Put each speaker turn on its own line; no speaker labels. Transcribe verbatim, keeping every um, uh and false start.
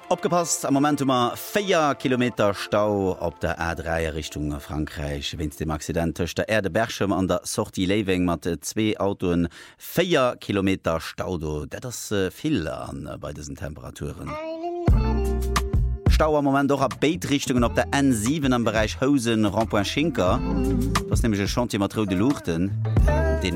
Opgepasst am Moment immer vier Kilometer Stau op der A drei Richtung Frankreich wenn's dem Accident der Erde Bergschirm an der Sortie Leving mat zwei Autoen vier Kilometer Stau do der das äh, viel an äh, bei diesen Temperaturen. Stau am Moment doch a Beitrichtungen op der N sieben am Bereich Hausen Rond-Point Schinker. Das nämlich Chantier Matro de Luchten.